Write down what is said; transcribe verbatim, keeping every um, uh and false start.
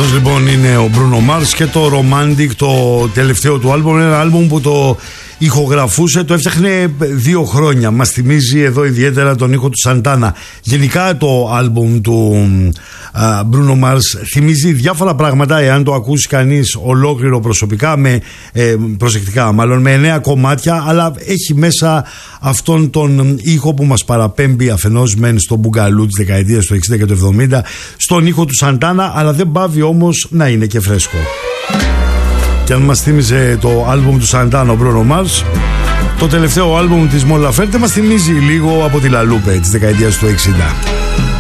Αυτός λοιπόν είναι ο Bruno Mars και το Romantic, το τελευταίο του άλμπουμ. Είναι ένα άλμπουμ που το ηχογραφούσε, το έφτιαχνε δύο χρόνια. Μας θυμίζει εδώ ιδιαίτερα τον ήχο του Santana. Γενικά το άλμπουμ του α, Bruno Mars θυμίζει διάφορα πράγματα, εάν το ακούσει κανείς ολόκληρο προσωπικά, με, ε, προσεκτικά μάλλον, με εννέα κομμάτια, αλλά έχει μέσα αυτόν τον ήχο που μας παραπέμπει αφενός μεν στο μπουγκαλού της δεκαετίας του εξήντα και του εβδομήντα, στον ήχο του Santana, αλλά δεν πάβει όμως να είναι και φρέσκο. Και αν μας θύμιζε το άλμπουμ του Santana ο Bruno Mars, το τελευταίο άλμπουμ της Mon Laferte μας θυμίζει λίγο από τη La Lupe της δεκαετίας του εξήντα.